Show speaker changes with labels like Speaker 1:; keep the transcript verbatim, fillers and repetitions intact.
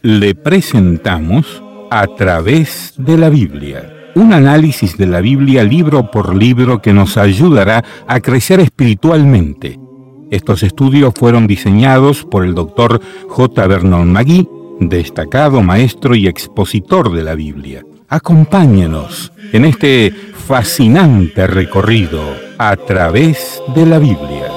Speaker 1: le presentamos A través de la Biblia, un análisis de la Biblia libro por libro que nos ayudará a crecer espiritualmente. Estos estudios fueron diseñados por el doctor J. Vernon McGee, destacado maestro y expositor de la Biblia. Acompáñenos en este fascinante recorrido a través de la Biblia.